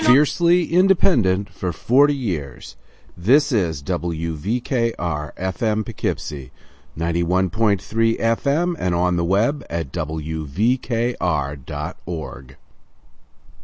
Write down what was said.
Fiercely independent for 40 years. This is WVKR FM Poughkeepsie, 91.3 FM and on the web at WVKR.org.